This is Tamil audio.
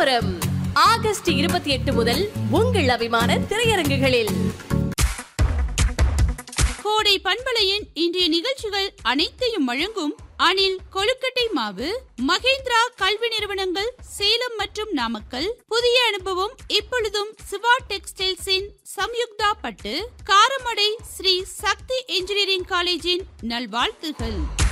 கலோரம் ஆகஸ்ட் 28 முதல் உங்கள் அபிமான திரையரங்குகளில். கோடை பண்பலையின் இன்றைய நிகழ்ச்சிகள் அனைத்தையும் வழங்கும் அணில் கொழுக்கட்டை மாவு, மகேந்திரா கல்வி நிறுவனங்கள் சேலம் மற்றும் நாமக்கல், புதிய அனுபவம் இப்பொழுதும் சிவா டெக்ஸ்டைல்ஸின் சம்யுக்தா பட்டு, காரமடை ஸ்ரீ சக்தி இன்ஜினியரிங் காலேஜின் நல்வாழ்த்துகள்.